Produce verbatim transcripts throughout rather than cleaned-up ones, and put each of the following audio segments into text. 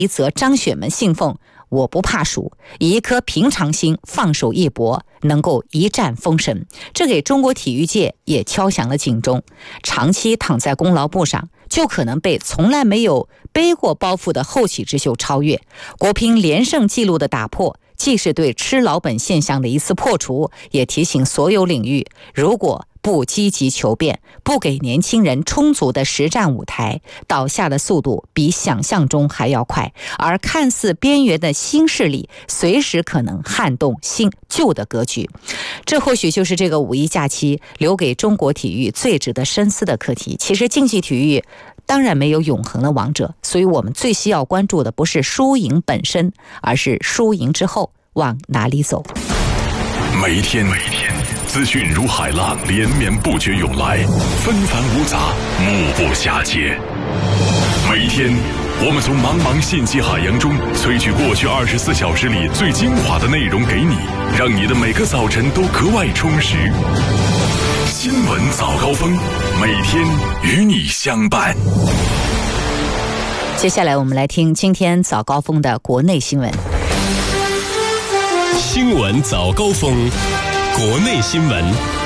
一则张雪门信奉我不怕蜀，以一颗平常心放手一搏，能够一战封神。这给中国体育界也敲响了警钟。长期躺在功劳簿上，就可能被从来没有背过包袱的后起之秀超越。国乒连胜纪录的打破，既是对吃老本现象的一次破除，也提醒所有领域，如果不积极求变，不给年轻人充足的实战舞台，倒下的速度比想象中还要快，而看似边缘的新势力随时可能撼动新旧的格局。这或许就是这个五一假期留给中国体育最值得深思的课题。其实竞技体育当然没有永恒的王者，所以我们最需要关注的不是输赢本身，而是输赢之后往哪里走。 每一天，每一天，资讯如海浪，连绵不绝涌来，纷繁芜杂，目不暇接。每一天，我们从茫茫信息海洋中萃取过去二十四小时里最精华的内容给你，让你的每个早晨都格外充实。新闻早高峰，每天与你相伴。 接下来我们来听今天早高峰的国内新闻。 新闻早高峰，国内新闻。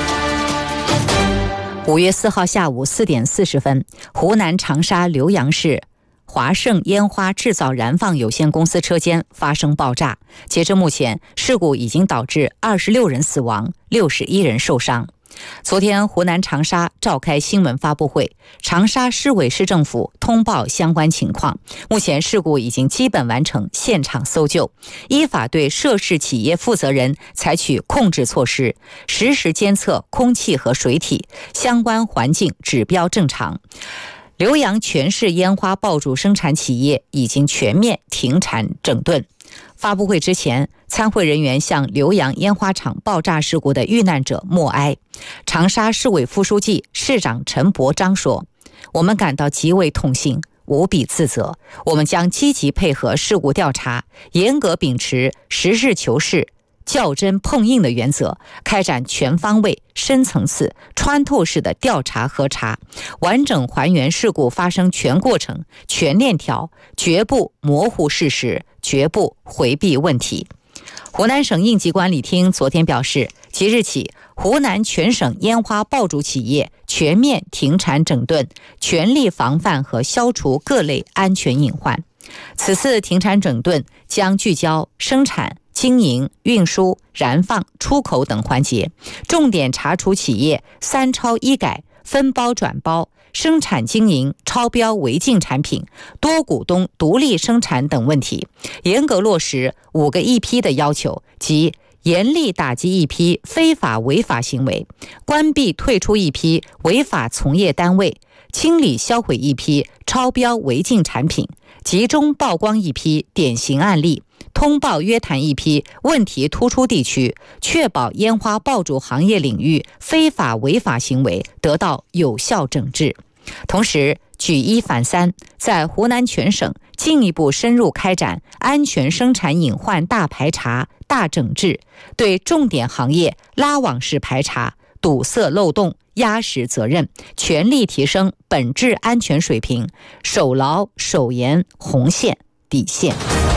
五月四号下午四点四十分，湖南长沙浏阳市华盛烟花制造燃放有限公司车间发生爆炸。截至目前，事故已经导致二十六人死亡，六十一人受伤。昨天，湖南长沙召开新闻发布会，长沙市委市政府通报相关情况。目前事故已经基本完成现场搜救，依法对涉事企业负责人采取控制措施，实时监测空气和水体，相关环境指标正常。浏阳全市烟花爆竹生产企业已经全面停产整顿。发布会之前，参会人员向浏阳烟花厂爆炸事故的遇难者默哀。长沙市委副书记、市长陈伯章说：“我们感到极为痛心，无比自责。我们将积极配合事故调查，严格秉持实事求是、较真碰硬的原则，开展全方位、深层次、穿透式的调查核查，完整还原事故发生全过程、全链条，绝不模糊事实，绝不回避问题。”湖南省应急管理厅昨天表示，即日起，湖南全省烟花爆竹企业全面停产整顿，全力防范和消除各类安全隐患。此次停产整顿将聚焦生产、经营、运输、燃放、出口等环节，重点查处企业三超一改、分包转包、生产经营超标违禁产品、多股东独立生产等问题，严格落实五个一批的要求，即严厉打击一批非法违法行为，关闭退出一批违法从业单位，清理销毁一批超标违禁产品，集中曝光一批典型案例，通报约谈一批问题突出地区，确保烟花爆竹行业领域非法违法行为得到有效整治。同时，举一反三，在湖南全省进一步深入开展安全生产隐患大排查、大整治，对重点行业拉网式排查，堵塞漏洞，压实责任，全力提升本质安全水平，守牢守严红线底线。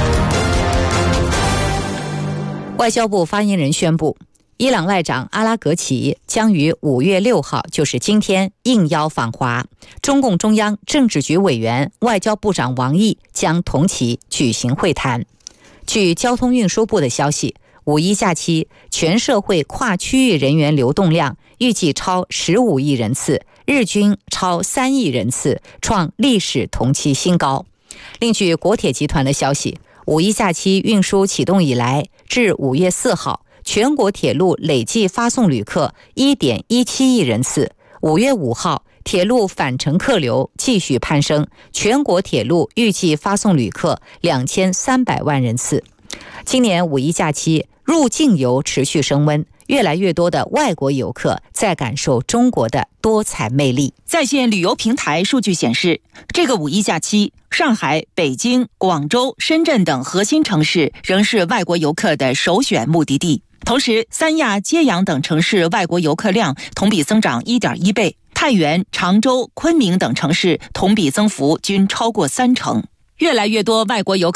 外交部发言人宣布，伊朗外长阿拉格齐将于五月六号，就是今天应邀访华，中共中央政治局委员、外交部长王毅将同其举行会谈。据交通运输部的消息，五一假期全社会跨区域人员流动量预计超十五亿人次，日均超三亿人次，创历史同期新高。另据国铁集团的消息，五一假期运输启动以来，至五月四号，全国铁路累计发送旅客 一点一七亿人次。五月五号，铁路返程客流继续攀升，全国铁路预计发送旅客两千三百万人次。今年五一假期，入境游持续升温，越来越多的外国游客在感受中国的多彩魅力。 在线旅游平台数据显示，这个五一假期，上海、北京、广州、深圳等核心城市仍是外国游客的首选目的地。同时，三亚、揭阳等城市外国游客量同比增长 一点一倍，太原、常州、昆明等城市同比增幅均超过三成。越来越多外国游客